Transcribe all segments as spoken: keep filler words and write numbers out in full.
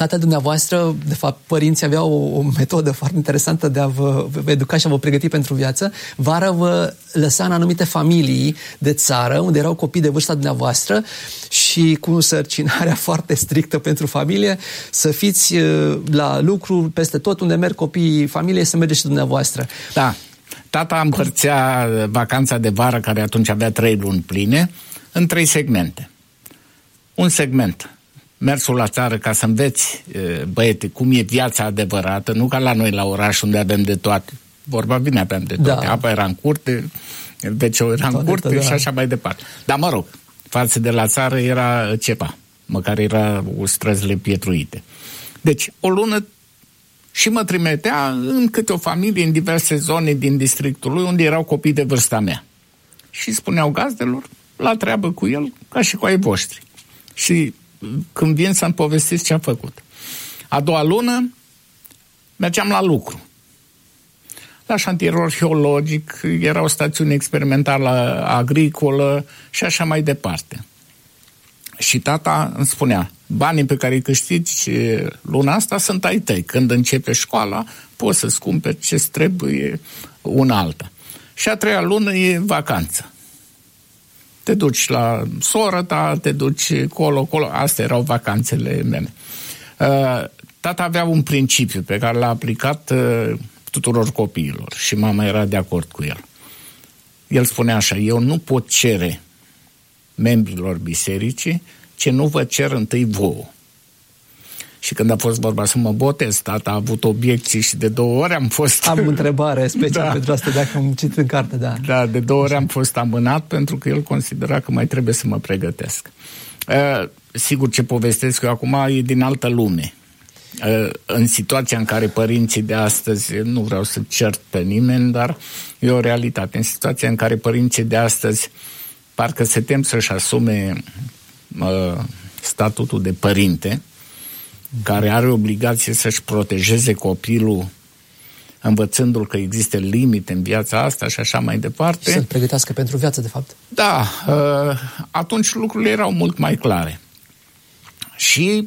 Tatăl dumneavoastră, de fapt, părinții aveau o, o metodă foarte interesantă de a vă, vă educa și a vă pregăti pentru viață. Vara vă lăsa în anumite familii de țară, unde erau copii de vârsta dumneavoastră și cu însărcinarea foarte strictă pentru familie, să fiți la lucru peste tot unde merg copiii familiei, să mergeți și dumneavoastră. Da. Tata împărțea vacanța de vară, care atunci avea trei luni pline, în trei segmente. Un segment, mersul la țară ca să înveți, băiete, cum e viața adevărată, nu ca la noi la oraș unde avem de toate. Vorba bine, aveam de toate. Da. Apa era în curte, ve ce era în curte, da, și așa mai departe. Dar mă rog, față de la țară era ceva, măcar era o străzile pietruite. Deci, o lună și mă trimitea în câte o familie, în diverse zone din districtul lui, unde erau copii de vârsta mea. Și spuneau gazdelor, la treabă cu el, ca și cu ai voștri. Și când vin să-mi povestiți ce am făcut. A doua lună mergeam la lucru. La șantierul arheologic, era o stațiune experimentală agricolă și așa mai departe. Și tata îmi spunea, banii pe care îi câștigi luna asta sunt ai tăi. Când începe școala, poți să-ți cumperi ce-ți trebuie una alta. Și a treia lună e vacanță. Te duci la soră ta, te duci colo, colo. Astea erau vacanțele mele. Tata avea un principiu pe care l-a aplicat tuturor copiilor și mama era de acord cu el. El spunea așa, eu nu pot cere membrilor bisericii ce nu vă cer întâi vouă. Și când a fost vorba să mă botez, tata a avut obiecții și de două ori am fost... Am o întrebare special da. pentru asta, dacă am citit în carte, da. Da, de două ori am fost amânat pentru că el considera că mai trebuie să mă pregătesc. Uh, sigur, ce povestesc eu acum e din altă lume. Uh, în situația în care părinții de astăzi, nu vreau să cert pe nimeni, dar e o realitate. În situația în care părinții de astăzi parcă se tem să-și asume uh, statutul de părinte, care are obligație să-și protejeze copilul, învățându-l că există limite în viața asta și așa mai departe. Și să-l pregătească pentru viață, de fapt. Da, uh, atunci lucrurile erau mult mai clare. Și,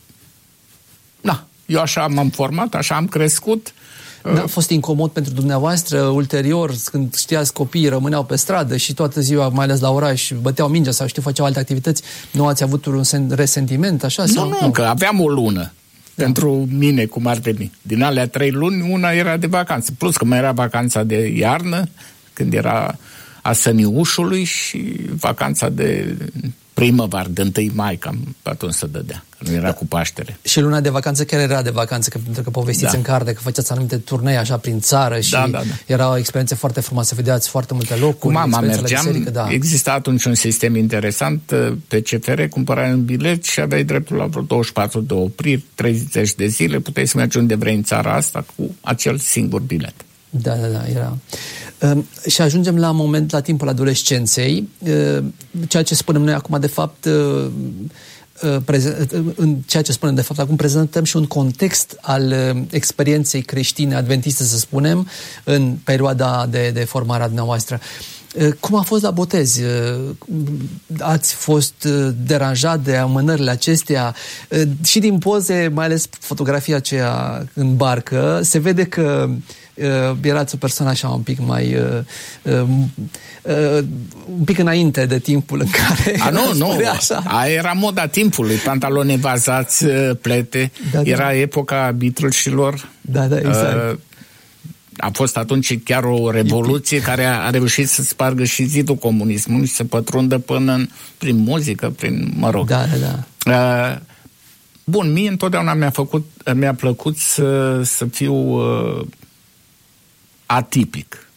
da, eu așa m-am format, așa am crescut. N-a fost incomod pentru dumneavoastră ulterior, când știați copiii rămâneau pe stradă și toată ziua, mai ales la oraș, băteau mingea sau știu, făceau alte activități, nu ați avut un resentiment, așa? Nu, sau? nu, nu, că aveam o lună. Da. Pentru mine, cum ar veni. Din alea trei luni, una era de vacanță. Plus că mai era vacanța de iarnă, când era a Săniușului, și vacanța de primăvară, de întâi mai, cam atunci se dădea, că nu era da. cu Paștele. Și luna de vacanță chiar era de vacanță, că, pentru că povestiți da. în carte că făceați anumite turnee așa prin țară și da, da, da. era o experiență foarte frumoasă, vedeați foarte multe locuri. Cu mama mergeam, biserică, da. Exista atunci un sistem interesant, pe C F R cumpărai un bilet și aveai dreptul la vreo douăzeci și patru de opriri, treizeci de zile, puteai să mergi unde vrei în țara asta cu acel singur bilet. Da, da, da, era. Uh, și ajungem la moment, la timpul adolescenței, uh, ceea ce spunem noi acum, de fapt, uh, uh, prezent, uh, în ceea ce spunem, de fapt, acum prezentăm și un context al uh, experienței creștine adventiste, să spunem, în perioada de, de formare a dumneavoastră. Uh, cum a fost la botez? Uh, ați fost uh, deranjat de amânările acestea? Uh, și din poze, mai ales fotografia aceea în barcă, se vede că Uh, erați o persoană așa un pic mai uh, uh, uh, un pic înainte de timpul în care a, nu, nu, așa. A, era moda timpului, pantaloni evazați, plete, da, era da. epoca Beatles-ilor. Da, da, exact. Uh, a fost atunci chiar o revoluție care a, a reușit să spargă și zidul comunismului și să pătrundă până în, prin muzică, prin, mă rog. Da, da, da. Uh, bun, mie întotdeauna mi-a făcut, mi-a plăcut să, să fiu uh, atipic.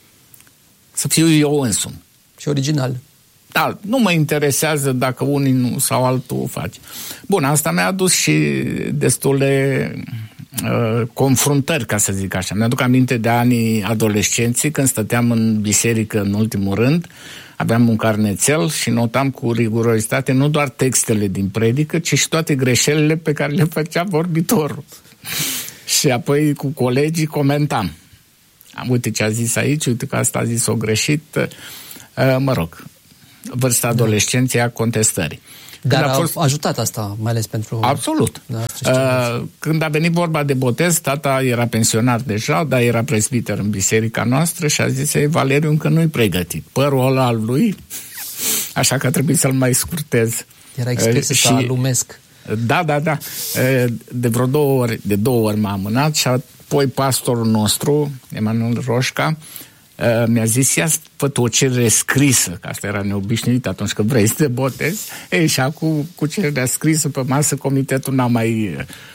Să fiu eu însumi. Și original. Da, nu mă interesează dacă unii nu sau altul o face. Bun, asta mi-a adus și destule uh, confruntări, ca să zic așa. Mi-aduc aminte de anii adolescenții, când stăteam în biserică în ultimul rând, aveam un carnețel și notam cu rigurozitate nu doar textele din predică, ci și toate greșelile pe care le făcea vorbitorul. Și apoi cu colegii comentam. Uite ce a zis aici, uite că asta a zis-o greșit. Mă rog, vârsta adolescenței a contestării. Dar a, a fost... a ajutat asta, mai ales pentru... Absolut. Da, uh, când a venit vorba de botez, tata era pensionar deja, dar era prezbiter în biserica noastră și a zis, ei, Valeriu încă nu-i pregătit. Părul ăla al lui, așa că trebuie să-l mai scurtez. Era expresia uh, și... lumesc. Da, da, da. Uh, de vreo două ori, de două ori m-a amânat și apoi pastorul nostru, Emanuel Roșca, Uh, mi-a zis, ia fă tu o cerere scrisă, că asta era neobișnuit atunci când vrei să te botezi. Ei, și acum cu cererea scrisă pe masă, comitetul n-a mai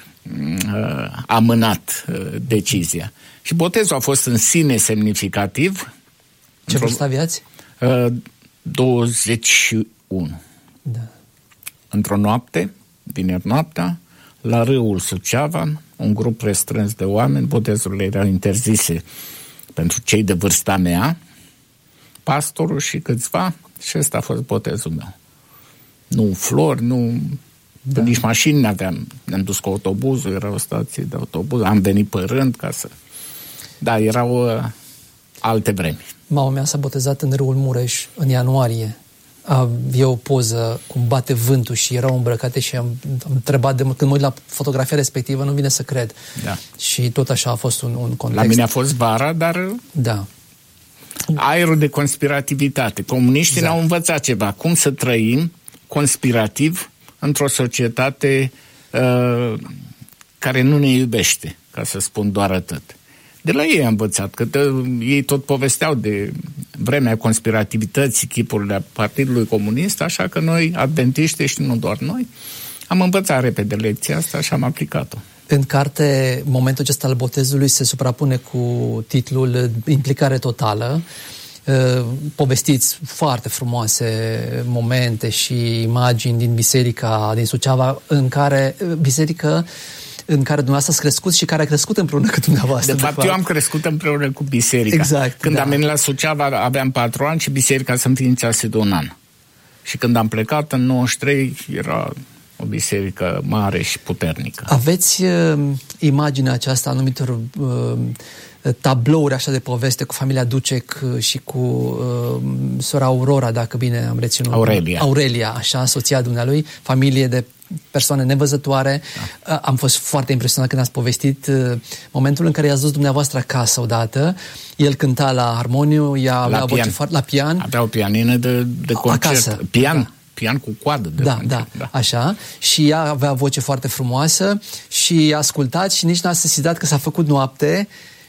uh, amânat uh, decizia. Și botezul a fost în sine semnificativ. Ce vârstă aveați? Uh, douăzeci și unu. Da. Într-o noapte, vineri noaptea, la râul Suceava, un grup restrâns de oameni, botezurile erau interzise pentru cei de vârsta mea, pastorul și câțiva, și ăsta a fost botezul meu. Nu flori, nu... Da. Nici mașini n-aveam. Ne-am dus cu autobuzul, era o stație de autobuz, am venit pe rând ca să... Da, erau uh, alte vremi. Mama mea s-a botezat în râul Mureș în ianuarie. E o poză cum bate vântul și erau îmbrăcate și am, am întrebat de când mă uit la fotografia respectivă, nu vine să cred. Da. Și tot așa a fost un, un context. La mine a fost vara, dar da. aerul de conspirativitate. Comuniștii exact. Ne-au învățat ceva. Cum să trăim conspirativ într-o societate uh, care nu ne iubește, ca să spun doar atât. De la ei am învățat, că de, ei tot povesteau de vremea conspirativității, chipurile Partidului Comunist, așa că noi, adventiști și nu doar noi, am învățat repede lecția asta și am aplicat-o. În carte, momentul acesta al botezului se suprapune cu titlul Implicare totală. Povestiți foarte frumoase momente și imagini din biserica din Suceava, în care biserică în care dumneavoastră ați crescut și care a crescut împreună cu dumneavoastră. De, de fapt, fapt, eu am crescut împreună cu biserica. Exact. Când da. am venit la Suceava aveam patru ani și biserica se înființase de un an. Și când am plecat în nouăzeci și trei era o biserică mare și puternică. Aveți uh, imaginea aceasta anumitor uh, tablouri așa de poveste cu familia Ducec și cu uh, sora Aurora, dacă bine am reținut. Aurelia. Aurelia, așa, soția dumnealui, familie de persoane nevăzătoare. Da. Uh, am fost foarte impresionat când ați povestit uh, momentul în care i-ați dus dumneavoastră acasă odată. El cânta la harmoniu, ea avea la voce pian. foarte, la pian. Avea o pianină de, de concert. Acasă. Pian. Da. Pian cu coadă de da, concert. Da, da, așa. Și ea avea voce foarte frumoasă și a ascultat și nici n-a sesizat că s-a făcut noapte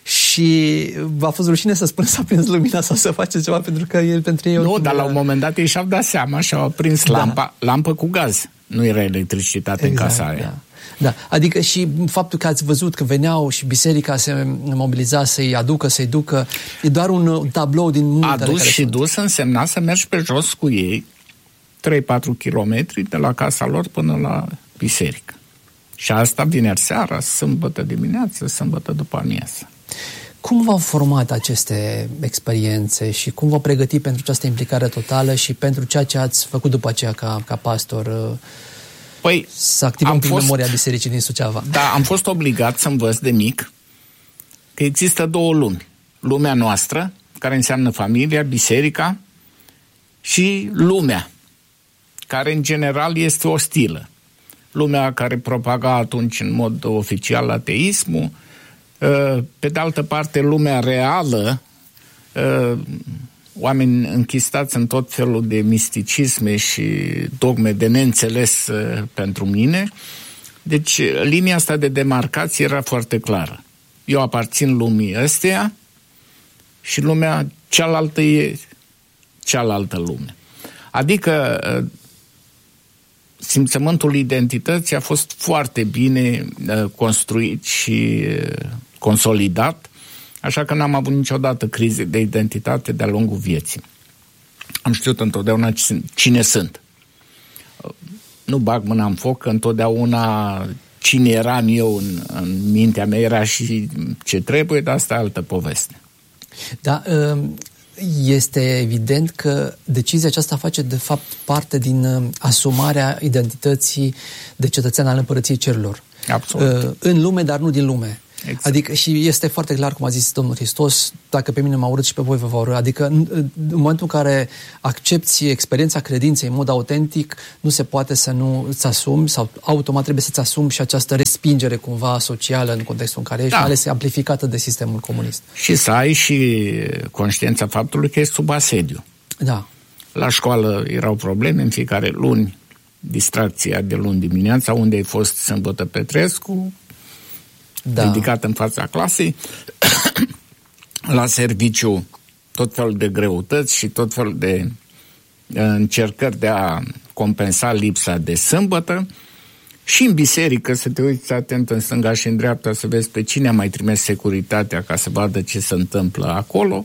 și v-a fost rușine să spună să aprins lumina sau să faceți ceva pentru că el pentru ei... Nu, dar la un moment dat ei și-au dat seama și au aprins da. lampa, lampă cu gaz. Nu era electricitate exact, în casa aia. Da. Da, adică și faptul că ați văzut că veneau și biserica se mobiliza să-i aducă, să-i ducă, e doar un, un tablou din multele care adus și sunt. dus însemna să mergi pe jos cu ei trei patru kilometri de la casa lor până la biserică. Și asta vineri seara, sâmbătă dimineață, sâmbătă după amiază. Cum v-au format aceste experiențe și cum v-au pregătit pentru această implicare totală și pentru ceea ce ați făcut după aceea ca, ca pastor? Păi, să activăm prin fost, memoria bisericii din Suceava. Da, am fost obligat să învăț de mic că există două lumi. Lumea noastră, care înseamnă familia, biserica, și lumea, care în general este ostilă. Lumea care propaga atunci în mod oficial ateismul, pe de altă parte lumea reală, oameni închistați în tot felul de misticisme și dogme de neînțeles pentru mine. Deci linia asta de demarcație era foarte clară. Eu aparțin lumii ăsteia și lumea cealaltă e cealaltă lume. Adică simțământul identității a fost foarte bine construit și consolidat, așa că n-am avut niciodată crize de identitate de-a lungul vieții. Am știut întotdeauna cine sunt. Nu bag mâna în foc, că întotdeauna cine eram eu în, în mintea mea era și ce trebuie, dar asta e altă poveste. Da, este evident că decizia aceasta face de fapt parte din asumarea identității de cetățean al Împărăției Cerurilor. Absolut. În lume, dar nu din lume. Exact. Adică și este foarte clar, cum a zis Domnul Hristos, dacă pe mine m-a urât și pe voi vă va urâ. Adică în, în momentul în care accepți experiența credinței în mod autentic, nu se poate să nu îți asumi sau automat trebuie să-ți asumi și această respingere cumva socială în contextul în care ești, da. Mai ales amplificată de sistemul comunist. Și să ai și conștiința faptului că ești sub asediu. Da. La școală erau probleme în fiecare luni, distracția de luni dimineața, unde ai fost sâmbătă Petrescu, da. Ridicat în fața clasei, la serviciu tot felul de greutăți și tot felul de încercări de a compensa lipsa de sâmbătă, și în biserică să te uiți atent în stânga și în dreapta să vezi pe cine a mai trimis securitatea ca să vadă ce se întâmplă acolo.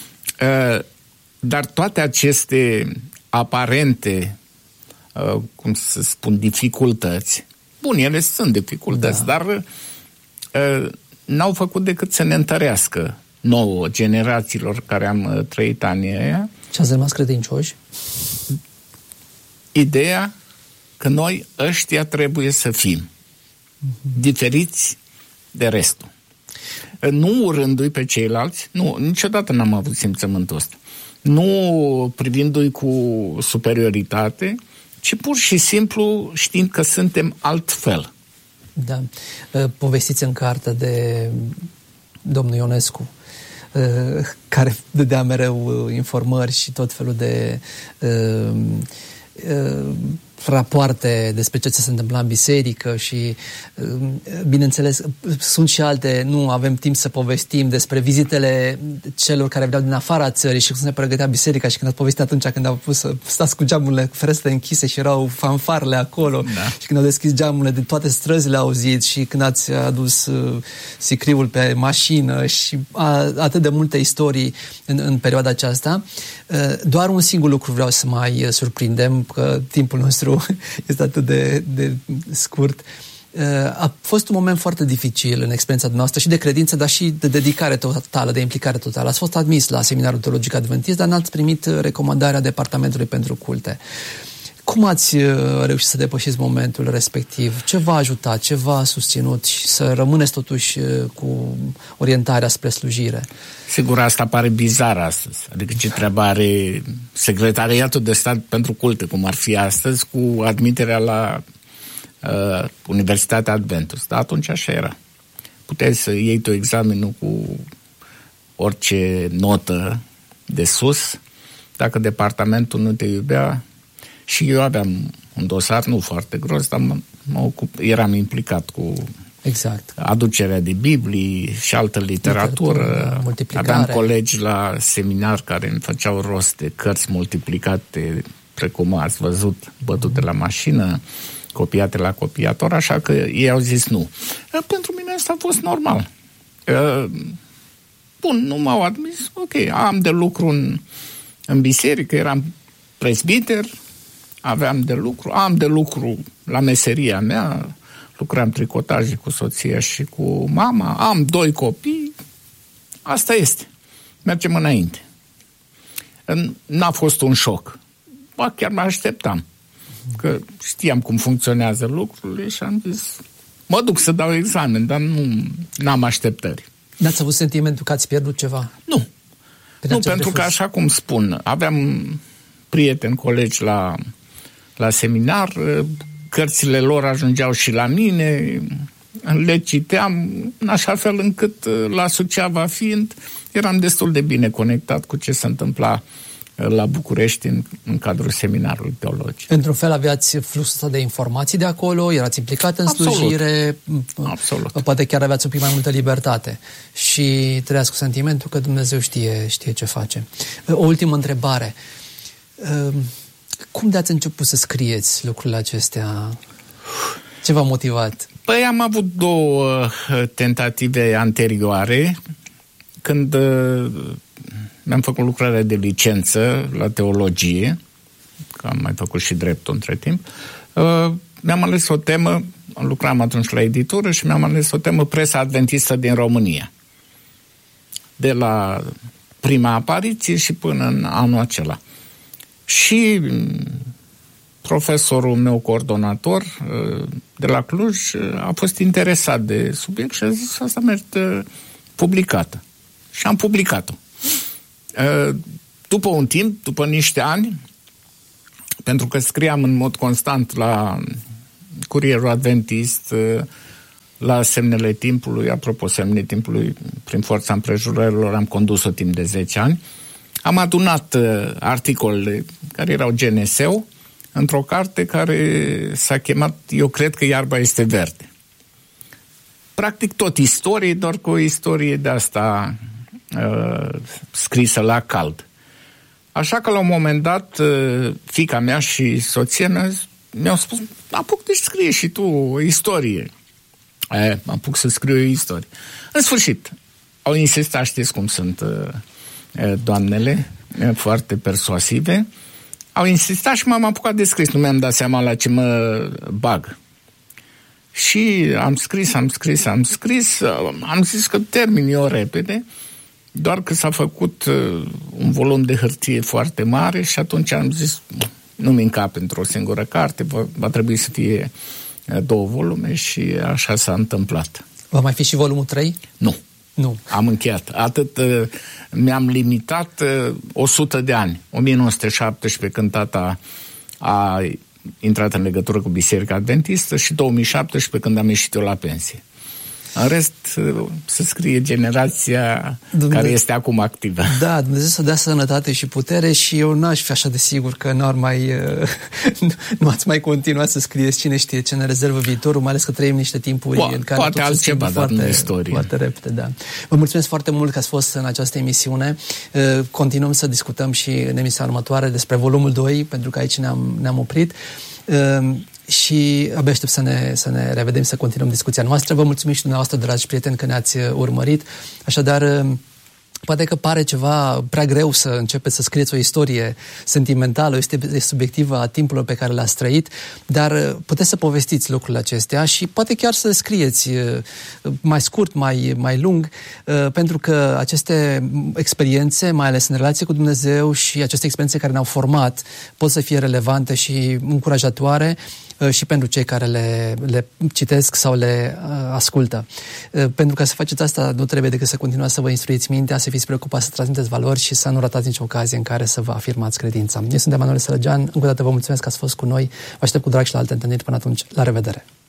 Dar toate aceste aparente, cum să spun, dificultăți, bun, ele sunt dificultăți, da. Dar n-au făcut decât să ne întărească nouă, generațiilor care am trăit anii aia. Și ați rămas credincioși? Ideea că noi ăștia trebuie să fim mm-hmm. diferiți de restul. Nu urându-i pe ceilalți, nu, niciodată n-am avut simțământul ăsta. Nu privindu-i cu superioritate, ci pur și simplu știind că suntem altfel. Da. Povestiți în carte de domnul Ionescu, care dădea mereu informări și tot felul de uh, uh, rapoarte despre ce se întâmpla în biserică și, bineînțeles, sunt și alte, nu avem timp să povestim despre vizitele celor care veneau din afara țării și cum se pregătea biserica și când ați povestit atunci când au pus să stați cu geamurile, cu ferestrele închise și erau fanfarele acolo, da. Și când au deschis geamurile, de toate străzile le-au auzit și când ați adus uh, sicriul pe mașină și a, atât de multe istorii în, în perioada aceasta. Uh, doar un singur lucru vreau să mai surprindem, că timpul nostru este atât de, de scurt. A fost un moment foarte dificil în experiența noastră și de credință, dar și de dedicare totală, de implicare totală. Ați fost admis la Seminarul Teologic Adventist, dar n-ați primit recomandarea Departamentului pentru Culte. Cum ați reușit să depășiți momentul respectiv? Ce v-a ajutat? Ce v-a susținut și să rămâneți totuși cu orientarea spre slujire? Sigur, asta pare bizar astăzi. Adică ce treabă are Secretariatul de Stat pentru Culte, cum ar fi astăzi, cu admiterea la uh, Universitatea Adventist. Dar atunci așa era. Puteai să iei tu examenul cu orice notă de sus. Dacă departamentul nu te iubea, și eu aveam un dosar nu foarte gros, dar mă, mă ocup, eram implicat cu exact. Aducerea de Biblii și altă literatură. literatură aveam colegi la seminar care îmi făceau rost de cărți multiplicate, precum ați văzut, bătute mm. la mașină, copiate la copiator, așa că ei au zis nu. Pentru mine asta a fost normal. Bun, nu m-au admis, ok, am de lucru în, în biserică, eram presbiter, aveam de lucru, am de lucru la meseria mea, lucram tricotaje cu soția și cu mama, am doi copii, asta este. Mergem înainte. N-a fost un șoc. Ba, chiar mă așteptam. Că știam cum funcționează lucrurile și am zis, mă duc să dau examen, dar nu n-am așteptări. N-ați avut sentimentul că ați pierdut ceva? Nu. Nu, pentru că, așa cum spun, aveam prieteni, colegi la, la seminar, cărțile lor ajungeau și la mine, le citeam în așa fel încât la Suceava fiind, eram destul de bine conectat cu ce se întâmpla la București în, în cadrul seminarului teologic. Într-un fel aveați fluxul de informații de acolo, erați implicat în Absolut. slujire, Absolut. Poate chiar aveați un pic mai multă libertate și trăiați cu sentimentul că Dumnezeu știe, știe ce face. O ultimă întrebare. Cum de-ați început să scrieți lucrurile acestea? Ce v-a motivat? Păi am avut două tentative anterioare, când mi-am făcut lucrarea de licență la teologie, că am mai făcut și dreptul între timp, mi-am ales o temă, lucram atunci la editură și mi-am ales o temă presa adventistă din România. De la prima apariție și până în anul acela. Și profesorul meu coordonator de la Cluj a fost interesat de subiect și a zis asta merită publicată. Și am publicat-o. După un timp, după niște ani, pentru că scriam în mod constant la Curierul Adventist, la Semnele Timpului, apropo, Semnele Timpului, prin forța împrejurărilor, am condus-o timp de zece ani, am adunat articole care erau G N S-ul într-o carte care s-a chemat Eu cred că iarba este verde. Practic tot istorie, doar cu o istorie de asta uh, scrisă la cald. Așa că la un moment dat uh, fiica mea și soția mea mi-au spus, apuc de scrie și tu o istorie. E, apuc să scriu o istorie. În sfârșit, au insistat, știți cum sunt uh, doamnele, uh, foarte persuasive, au insistat și m-am apucat de scris, nu mi-am dat seama la ce mă bag. Și am scris, am scris, am scris, am zis că termin eu repede, doar că s-a făcut uh, un volum de hârtie foarte mare și atunci am zis, nu-mi încap într-o singură carte, va, va trebui să fie uh, două volume și așa s-a întâmplat. Va mai fi și volumul trei? Nu. Nu. Am încheiat. Atât uh, mi-am limitat uh, o sută de ani. o mie nouă sute șaptesprezece, când tata a intrat în legătură cu Biserica Adventistă, și două mii șaptesprezece, când am ieșit eu la pensie. În rest, să scrie generația Dumnezeu, care este acum activă. Da, Dumnezeu să dea sănătate și putere și eu n-aș fi așa de sigur că n-ar mai, nu ați mai continua să scrieți, cine știe ce ne rezervă viitorul, mai ales că trăim niște timpuri po- în care poate tot altceva, dar nu istorie. Foarte repede, da. Vă mulțumesc foarte mult că ați fost în această emisiune. Continuăm să discutăm și în emisiunea următoare despre volumul doi, pentru că aici ne-am, ne-am oprit. Și abia aștept să ne, să ne revedem, să continuăm discuția noastră. Vă mulțumim și dumneavoastră, dragi prieteni, că ne-ați urmărit. Așadar, poate că pare ceva prea greu să începeți să scrieți o istorie sentimentală, o istorie subiectivă a timpurilor pe care le-ați trăit, dar puteți să povestiți lucrurile acestea și poate chiar să scrieți mai scurt, mai, mai lung, pentru că aceste experiențe, mai ales în relație cu Dumnezeu, și aceste experiențe care ne-au format, pot să fie relevante și încurajatoare și pentru cei care le, le citesc sau le uh, ascultă. Uh, pentru că să faceți asta, nu trebuie decât să continuați să vă instruiți mintea, să fiți preocupați să transmiteți valori și să nu ratați nicio ocazie în care să vă afirmați credința. Eu sunt Emanuel Sărăgean, încă o dată vă mulțumesc că ați fost cu noi, vă aștept cu drag și la alte întâlniri. Până atunci, la revedere!